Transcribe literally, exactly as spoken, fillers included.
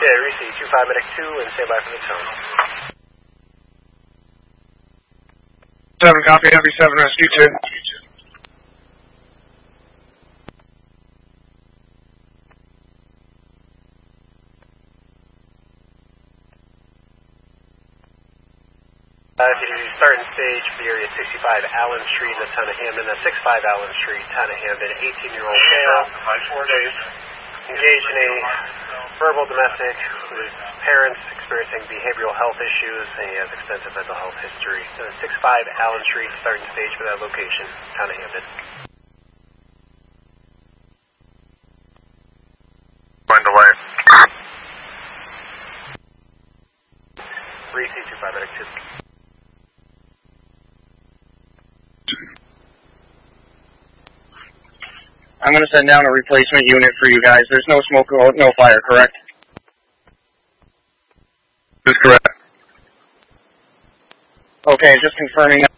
Okay, receive two five medic two and stand by for the tone. seven, copy, W seven, rescue two. Uh, if you start in stage for the area sixty-five Allen Street in the town of Hamden, uh, sixty-five Allen Street, town of Hamden, eighteen-year-old male, four days. engaged in a verbal domestic with parents experiencing behavioral health issues, and he has extensive mental health history. Uh, sixty-five Allen Street, starting stage for that location, town of Hamden. Underway. Receive two five medic two. I'm going to send down a replacement unit for you guys. There's no smoke, no fire, correct? That's correct. Okay, just confirming that.